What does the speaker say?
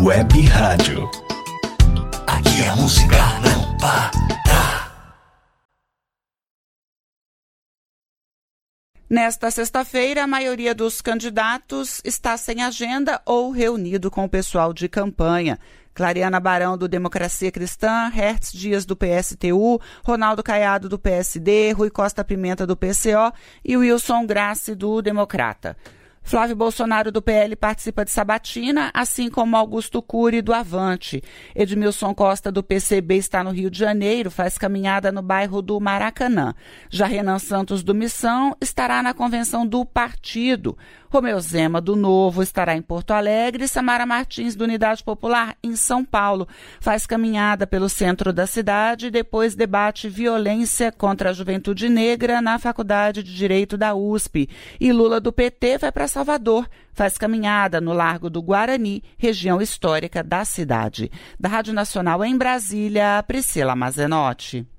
Web Rádio. Aqui a música não para. Nesta sexta-feira, a maioria dos candidatos está sem agenda ou reunido com o pessoal de campanha. Clariana Barão, do Democracia Cristã, Hertz Dias, do PSTU, Ronaldo Caiado, do PSD, Rui Costa Pimenta, do PCO e Wilson Grassi, do Democrata. Flávio Bolsonaro, do PL, participa de sabatina, assim como Augusto Cury, do Avante. Edmilson Costa, do PCB, está no Rio de Janeiro, faz caminhada no bairro do Maracanã. Já Renan Santos, do Missão, estará na convenção do partido. Romeu Zema, do Novo, estará em Porto Alegre e Samara Martins, do Unidade Popular, em São Paulo. Faz caminhada pelo centro da cidade e depois debate violência contra a juventude negra na Faculdade de Direito da USP. E Lula, do PT, vai para Salvador. Faz caminhada no Largo do Guarani, região histórica da cidade. Da Rádio Nacional em Brasília, Priscila Mazenotti.